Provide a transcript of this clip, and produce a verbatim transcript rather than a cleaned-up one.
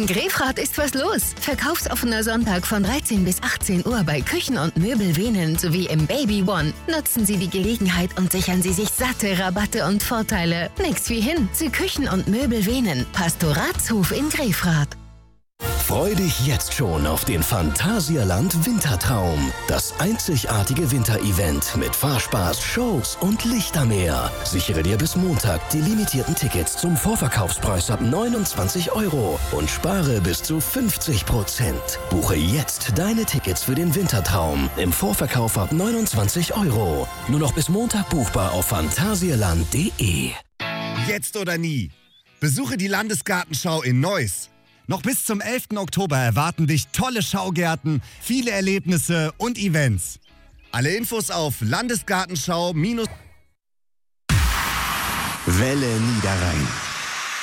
In Grefrath ist was los. Verkaufsoffener Sonntag von dreizehn bis achtzehn Uhr bei Küchen und Möbel Venen sowie im Baby One. Nutzen Sie die Gelegenheit und sichern Sie sich satte Rabatte und Vorteile. Nix wie hin zu Küchen und Möbel Venen, Pastoratshof in Grefrath. Freu dich jetzt schon auf den Phantasialand Wintertraum. Das einzigartige Winterevent mit Fahrspaß, Shows und Lichtermeer. Sichere dir bis Montag die limitierten Tickets zum Vorverkaufspreis ab neunundzwanzig Euro und spare bis zu fünfzig Prozent. Buche jetzt deine Tickets für den Wintertraum im Vorverkauf ab neunundzwanzig Euro. Nur noch bis Montag buchbar auf phantasialand punkt de. Jetzt oder nie. Besuche die Landesgartenschau in Neuss. Noch bis zum elften Oktober erwarten dich tolle Schaugärten, viele Erlebnisse und Events. Alle Infos auf Landesgartenschau- Welle Niederrhein.